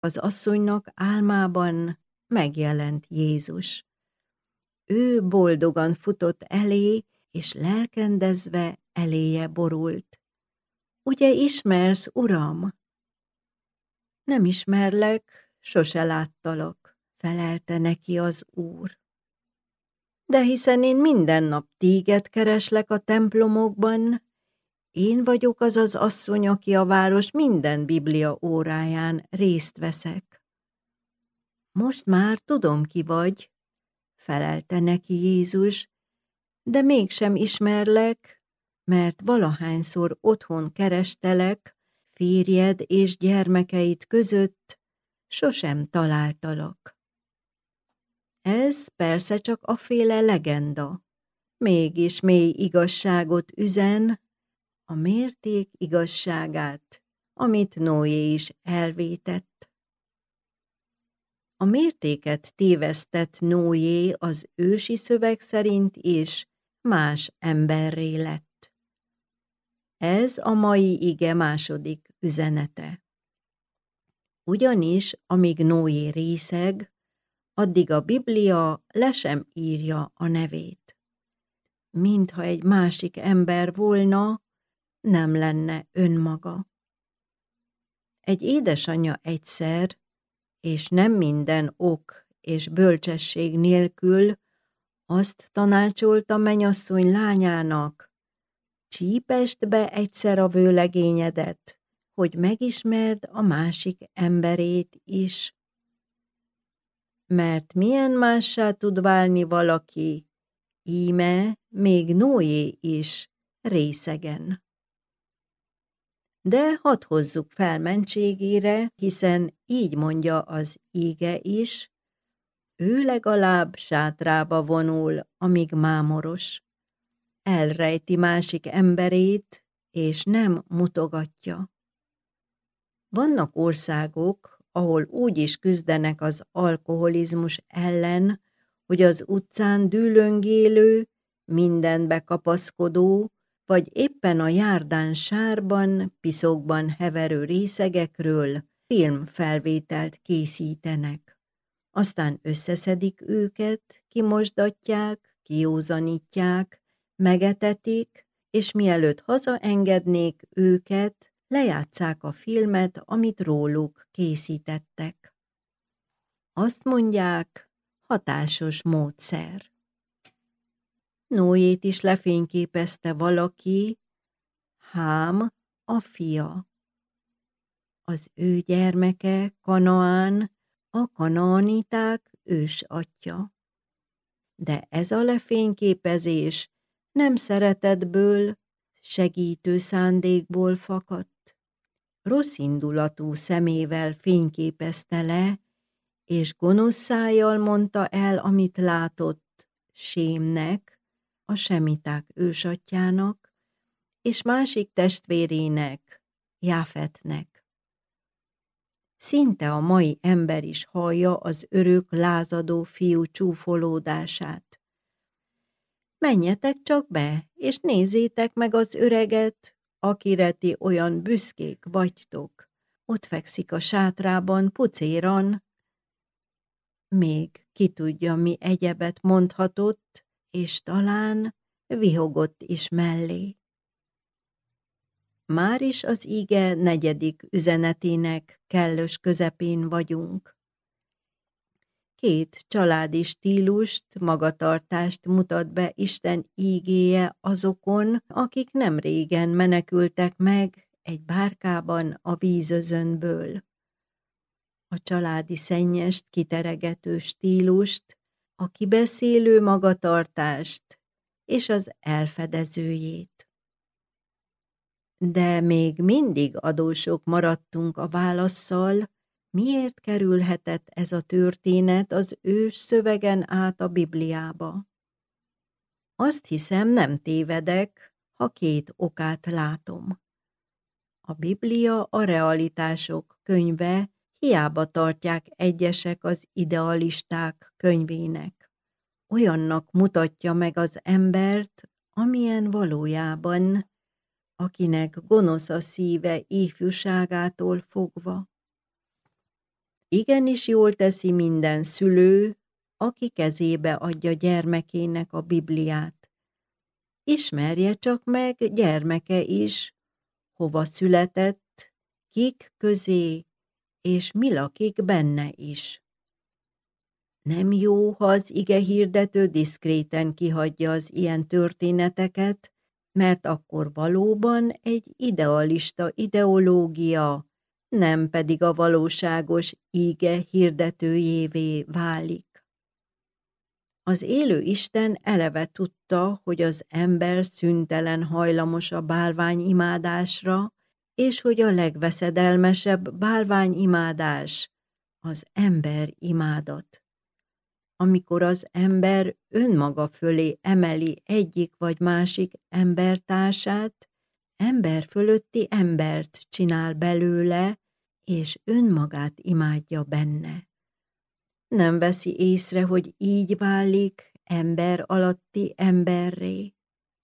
Az asszonynak álmában megjelent Jézus. Ő boldogan futott elé, és lelkendezve eléje borult. Ugye ismersz, Uram? Nem ismerlek, sose láttalak, felelte neki az Úr. De hiszen én minden nap téged kereslek a templomokban, én vagyok az az asszony, aki a város minden Biblia óráján részt veszek. Most már tudom, ki vagy, felelte neki Jézus, de mégsem ismerlek, mert valahányszor otthon kerestelek, férjed és gyermekeid között, sosem találtalak. Ez persze csak aféle legenda, mégis mély igazságot üzen, a mérték igazságát, amit Noé is elvétett. A mértéket tévesztett Noé az ősi szöveg szerint is más emberré lett. Ez a mai ige második üzenete. Ugyanis, amíg Noé részeg, addig a Biblia le sem írja a nevét. Mintha egy másik ember volna, nem lenne önmaga. Egy édesanyja egyszer, és nem minden ok és bölcsesség nélkül azt tanácsolta mennyasszony lányának, csípesd be egyszer a vőlegényedet, hogy megismerd a másik emberét is. Mert milyen mássá tud válni valaki, íme még Noé is részegen. De hadd hozzuk fel mentségére, hiszen így mondja az íge is, ő legalább sátrába vonul, amíg mámoros. Elrejti másik emberét, és nem mutogatja. Vannak országok, ahol úgy is küzdenek az alkoholizmus ellen, hogy az utcán dűlöngélő, mindenbe kapaszkodó, vagy éppen a járdán sárban, piszokban heverő részegekről filmfelvételt készítenek. Aztán összeszedik őket, kimosdatják, kijózanítják, megetetik, és mielőtt hazaengednék őket, lejátsszák a filmet, amit róluk készítettek. Azt mondják, hatásos módszer. Noét is lefényképezte valaki, Hám a fia. Az ő gyermeke Kanaán, a kanaaniták ősatja. De ez a lefényképezés nem szeretetből, segítő szándékból fakadt. Rosszindulatú szemével fényképezte le, és gonosz szájjal mondta el, amit látott, Sémnek, a semiták ősatjának, és másik testvérének, Jáfetnek. Szinte a mai ember is hallja az örök lázadó fiú csúfolódását. Menjetek csak be, és nézzétek meg az öreget, akire ti olyan büszkék vagytok. Ott fekszik a sátrában pucéran. Még ki tudja, mi egyebet mondhatott, és talán vihogott is mellé. Máris az ige negyedik üzenetének kellős közepén vagyunk. Két családi stílust, magatartást mutat be Isten ígéje azokon, akik nem régen menekültek meg egy bárkában a vízözönből. A családi szennyest kiteregető stílust, a kibeszélő magatartást és az elfedezőjét. De még mindig adósok maradtunk a válasszal, miért kerülhetett ez a történet az ős szövegen át a Bibliába. Azt hiszem, nem tévedek, ha két okát látom. A Biblia a realitások könyve, hiába tartják egyesek az idealisták könyvének. Olyannak mutatja meg az embert, amilyen valójában, akinek gonosz a szíve ifjúságától fogva. Igenis jól teszi minden szülő, aki kezébe adja gyermekének a Bibliát. Ismerje csak meg gyermeke is, hova született, kik közé, és mi lakik benne is. Nem jó, ha az igehirdető diszkréten kihagyja az ilyen történeteket, mert akkor valóban egy idealista ideológia, nem pedig a valóságos ige hirdetőjévé válik. Az élő Isten eleve tudta, hogy az ember szüntelen hajlamos a bálványimádásra, és hogy a legveszedelmesebb bálványimádás az ember imádat. Amikor az ember önmaga fölé emeli egyik vagy másik embertársát, ember fölötti embert csinál belőle, és önmagát imádja benne. Nem veszi észre, hogy így válik ember alatti emberré.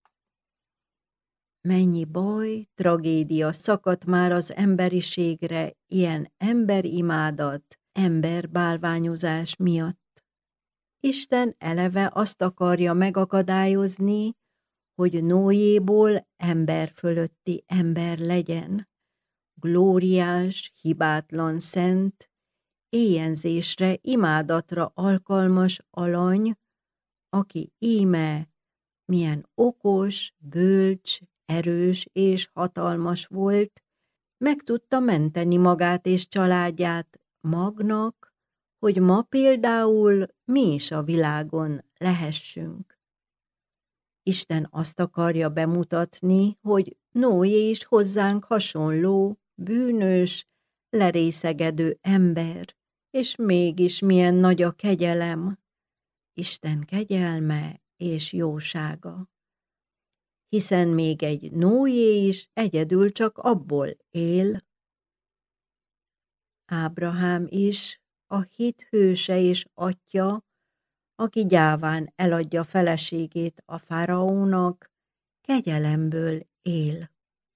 Mennyi baj, tragédia szakadt már az emberiségre ilyen emberimádat, emberbálványozás miatt. Isten eleve azt akarja megakadályozni, hogy Noéból ember fölötti ember legyen. Glóriás, hibátlan, szent, éjjenzésre, imádatra alkalmas alany, aki íme milyen okos, bölcs, erős és hatalmas volt, meg tudta menteni magát és családját magnak, hogy ma például mi is a világon lehessünk. Isten azt akarja bemutatni, hogy Noé is hozzánk hasonló, bűnös, lerészegedő ember, és mégis milyen nagy a kegyelem, Isten kegyelme és jósága. Hiszen még egy Noé is egyedül csak abból él. Ábrahám is, a hit hőse és atya, aki gyáván eladja feleségét a fáraónak, kegyelemből él.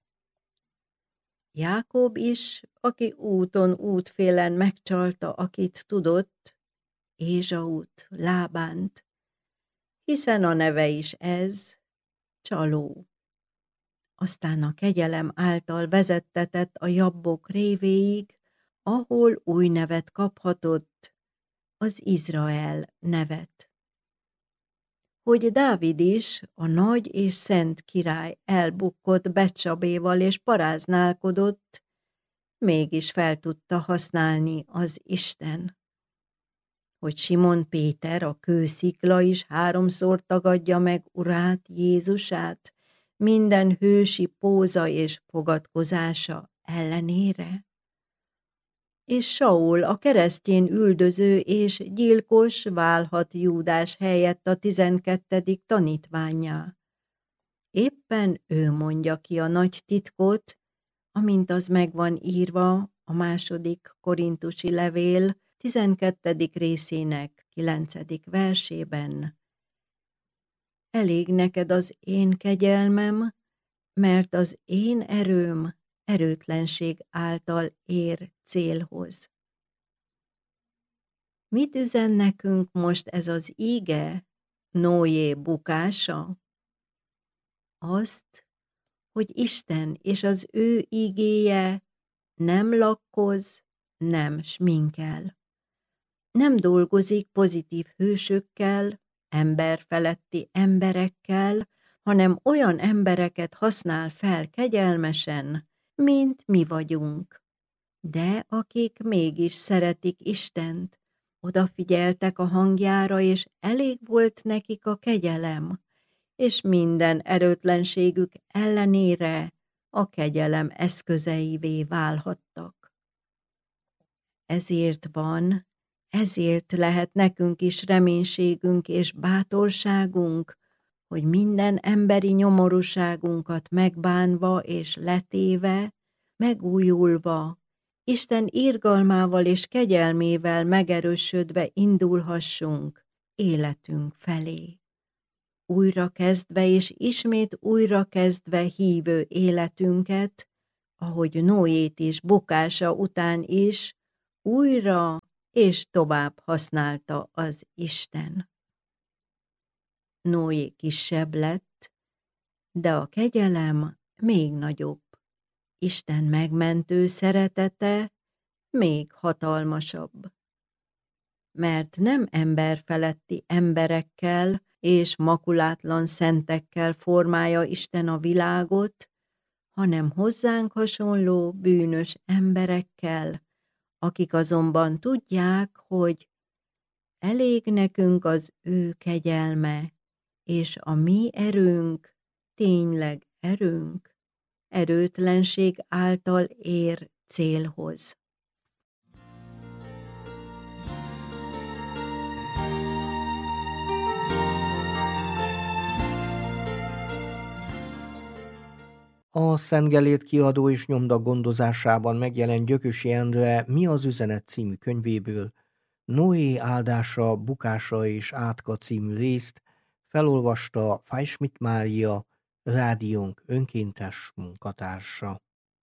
Jákob is, aki úton útfélen megcsalta, akit tudott, Ézsaut, Lábánt, hiszen a neve is ez, csaló. Aztán a kegyelem által vezettetett a Jabbok révéig, ahol új nevet kaphatott, az Izrael nevet. Hogy Dávid is, a nagy és szent király elbukkott Betsabéval és paráználkodott, mégis fel tudta használni az Isten. Hogy Simon Péter, a kőszikla is 3-szor tagadja meg Urát, Jézusát, minden hősi póza és fogadkozása ellenére. És Saul, a keresztény üldöző és gyilkos válhat Júdás helyett a 12. tanítvánnyá. Éppen ő mondja ki a nagy titkot, amint az megvan írva a 2. korintusi levél 12. részének 9. versében. Elég neked az én kegyelmem, mert az én erőm erőtlenség által ér célhoz. Mit üzen nekünk most ez az íge, Noé bukása? Azt, hogy Isten és az ő ígéje nem lakkoz, nem sminkel. Nem dolgozik pozitív hősökkel, emberfeletti emberekkel, hanem olyan embereket használ fel kegyelmesen, mint mi vagyunk. De akik mégis szeretik Istent, odafigyeltek a hangjára, és elég volt nekik a kegyelem, és minden erőtlenségük ellenére a kegyelem eszközeivé válhattak. Ezért lehet nekünk is reménységünk és bátorságunk, hogy minden emberi nyomorúságunkat megbánva és letéve, megújulva, Isten irgalmával és kegyelmével megerősödve indulhassunk életünk felé. Újrakezdve és ismét újrakezdve hívő életünket, ahogy Noét is bukása után is, újra és tovább használta az Isten. Noé kisebb lett, de a kegyelem még nagyobb. Isten megmentő szeretete még hatalmasabb. Mert nem emberfeletti emberekkel és makulátlan szentekkel formálja Isten a világot, hanem hozzánk hasonló bűnös emberekkel, akik azonban tudják, hogy elég nekünk az ő kegyelme, és a mi erőnk tényleg erőnk, erőtlenség által ér célhoz. A Szent Gellért kiadó és nyomda gondozásában megjelent Gyökösi Endre Mi az üzenet című könyvéből Noé áldása, bukása és átka című részt felolvasta Fajsmit Mária, rádiónk önkéntes munkatársa.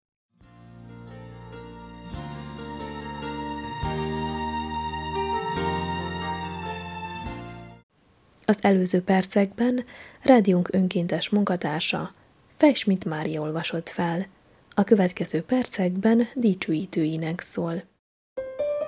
Az előző percekben rádiónk önkéntes munkatársa Fajsmit Mária olvasott fel. A következő percekben dicsőítőinek szól.